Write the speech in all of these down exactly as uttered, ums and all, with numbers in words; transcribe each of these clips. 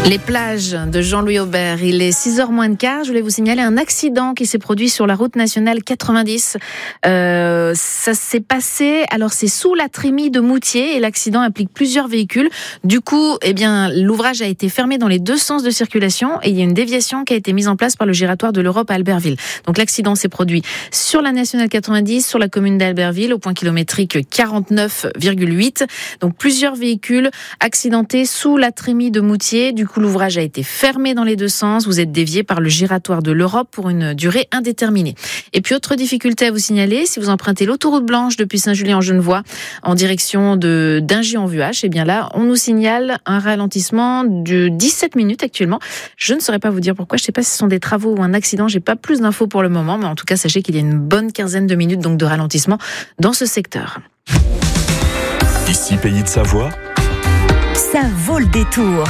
Les plages de Jean-Louis Aubert, il est six heures moins de quart. Je voulais vous signaler un accident qui s'est produit sur la route nationale quatre-vingt-dix. Euh, ça s'est passé, alors c'est sous la Trémie de Moutier et l'accident implique plusieurs véhicules. Du coup, eh bien, l'ouvrage a été fermé dans les deux sens de circulation et il y a une déviation qui a été mise en place par le giratoire de l'Europe à Albertville. Donc l'accident s'est produit sur la nationale quatre-vingt-dix, sur la commune d'Albertville, au point kilométrique quarante-neuf virgule huit. Donc plusieurs véhicules accidentés sous la Trémie de Moutier. Du coup, l'ouvrage a été fermé dans les deux sens. Vous êtes dévié par le giratoire de l'Europe pour une durée indéterminée. Et puis, autre difficulté à vous signaler, si vous empruntez l'autoroute blanche depuis Saint-Julien-en-Genevois en direction de d'Ingy-en-Vuache, eh bien là, on nous signale un ralentissement de dix-sept minutes actuellement. Je ne saurais pas vous dire pourquoi. Je ne sais pas si ce sont des travaux ou un accident. J'ai pas plus d'infos pour le moment, mais en tout cas, sachez qu'il y a une bonne quinzaine de minutes donc de ralentissement dans ce secteur. Ici, Pays de Savoie, ça vaut le détour.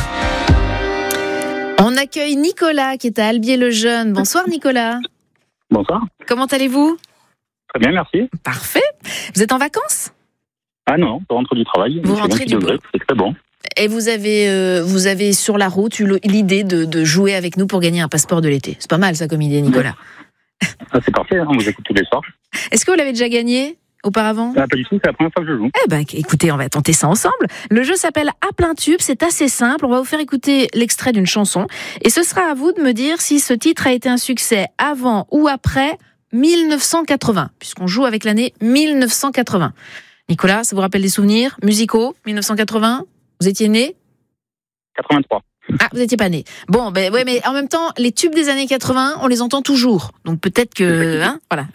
On accueille Nicolas qui est à Albier-le-Jeune. Bonsoir Nicolas. Bonsoir. Comment allez-vous ? Très bien, merci. Parfait. Vous êtes en vacances ? Ah non, je rentre du travail. Vous rentrez du degrés, c'est très bon. Et vous avez, euh, vous avez sur la route eu l'idée de, de jouer avec nous pour gagner un passeport de l'été. C'est pas mal ça comme idée, Nicolas. Ah, c'est parfait, hein, on vous écoute tous les soirs. Est-ce que vous l'avez déjà gagné auparavant ? Ah, pas du tout, c'est la première fois que je joue. Eh ben, écoutez, on va tenter ça ensemble. Le jeu s'appelle À plein tube, c'est assez simple. On va vous faire écouter l'extrait d'une chanson et ce sera à vous de me dire si ce titre a été un succès avant ou après mille neuf cent quatre-vingts, puisqu'on joue avec l'année mille neuf cent quatre-vingts. Nicolas, ça vous rappelle des souvenirs musicaux, mille neuf cent quatre-vingts ? Vous étiez né ? quatre-vingt-trois. Ah, vous n'étiez pas né. Bon, ben ouais, mais en même temps, les tubes des années quatre-vingts, on les entend toujours. Donc peut-être que, hein, voilà.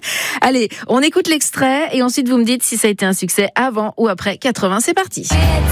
Allez, on écoute l'extrait et ensuite vous me dites si ça a été un succès avant ou après quatre-vingts. C'est parti.